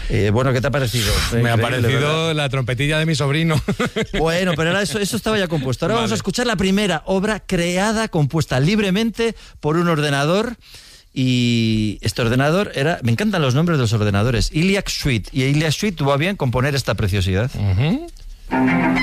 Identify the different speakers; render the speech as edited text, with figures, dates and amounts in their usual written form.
Speaker 1: Bueno, ¿qué te ha parecido?
Speaker 2: Me ha
Speaker 1: Increíble,
Speaker 2: parecido
Speaker 1: ¿verdad?
Speaker 2: la trompetilla de mi sobrino.
Speaker 1: Bueno, pero ahora eso estaba ya compuesto. Ahora vamos a escuchar la primera obra creada, compuesta libremente por un ordenador. Y este ordenador era... Me encantan los nombres de los ordenadores. Iliac Suite. Y Iliac Suite tuvo a bien componer esta preciosidad.